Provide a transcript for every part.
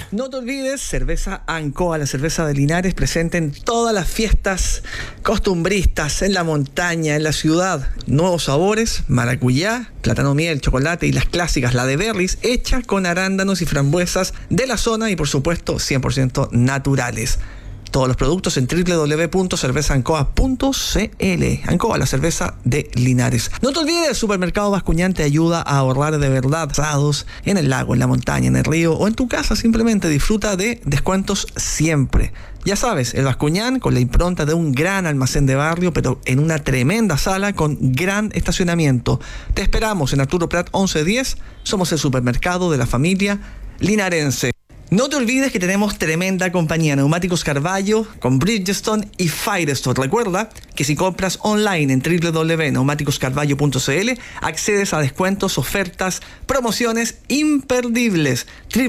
No te olvides, cerveza Ancoa, la cerveza de Linares, presente en todas las fiestas costumbristas, en la montaña, en la ciudad. Nuevos sabores, maracuyá, plátano miel, chocolate y las clásicas, la de Berlis, hecha con arándanos y frambuesas de la zona y por supuesto 100% naturales. Todos los productos en www.cervezaancoa.cl. Ancoa, la cerveza de Linares. No te olvides, Supermercado Bascuñán te ayuda a ahorrar de verdad. Asados en el lago, en la montaña, en el río o en tu casa. Simplemente disfruta de descuentos siempre. Ya sabes, el Bascuñán con la impronta de un gran almacén de barrio, pero en una tremenda sala con gran estacionamiento. Te esperamos en Arturo Prat 1110. Somos el supermercado de la familia linarense. No te olvides que tenemos tremenda compañía, Neumáticos Carvalho con Bridgestone y Firestone. Recuerda que si compras online en www.neumáticoscarvalho.cl accedes a descuentos, ofertas, promociones imperdibles.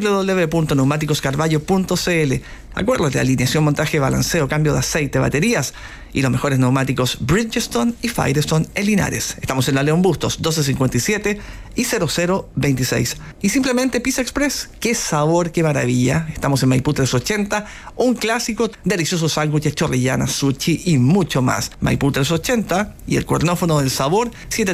www.neumáticoscarvalho.cl. Acuérdate, alineación, montaje, balanceo, cambio de aceite, baterías y los mejores neumáticos Bridgestone y Firestone en Linares. Estamos en la León Bustos 1257 y 0026. Y simplemente Pizza Express, qué sabor, qué maravilla. Estamos en Maipú 380, un clásico, deliciosos sándwiches, chorrillanas, sushi y mucho más. Maipú 380 y el cuernófono del sabor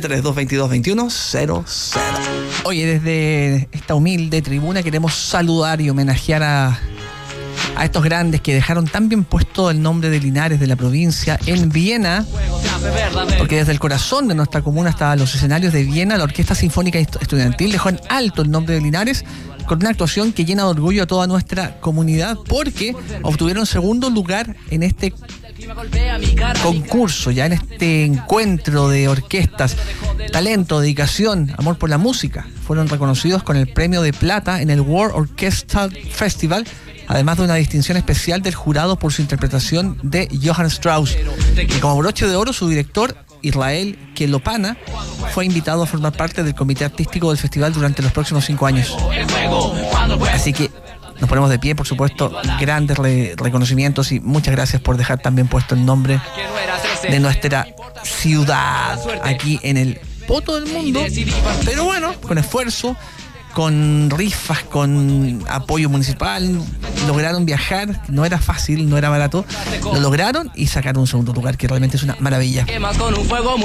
732-2221-00. Oye, desde esta humilde tribuna queremos saludar y homenajear a estos grandes que dejaron tan bien puesto el nombre de Linares, de la provincia, en Viena, porque desde el corazón de nuestra comuna hasta los escenarios de Viena, la Orquesta Sinfónica Estudiantil dejó en alto el nombre de Linares con una actuación que llena de orgullo a toda nuestra comunidad, porque obtuvieron segundo lugar en este concurso, ya en este encuentro de orquestas, talento, dedicación, amor por la música. Fueron reconocidos con el premio de plata en el World Orchestral Festival, además de una distinción especial del jurado por su interpretación de Johann Strauss. Y como broche de oro, su director, Israel Kelopana, fue invitado a formar parte del comité artístico del festival durante los próximos 5 años. Así que nos ponemos de pie, por supuesto, grandes reconocimientos y muchas gracias por dejar también puesto el nombre de nuestra ciudad aquí en el poto del mundo, pero bueno, con esfuerzo, con rifas, con apoyo municipal, lograron viajar, no era fácil, no era barato, lo lograron y sacaron un segundo lugar, que realmente es una maravilla.